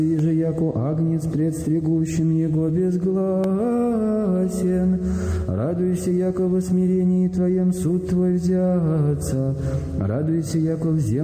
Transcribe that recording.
же, яко агнец пред стригущим его безгласен. Радуйся, яко во смирении Твоем суд Твой взятся. Радуйся, яко в землю